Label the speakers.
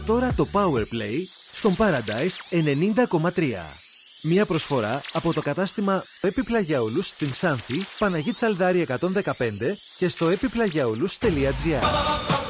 Speaker 1: Τώρα το Powerplay στον Paradise 90,3. Μια προσφορά από το κατάστημα Επιπλαγιαούλους στην Ξάνθη, Παναγή Τσαλδάρη 115 και στο επιπλαγιαούλους.gr.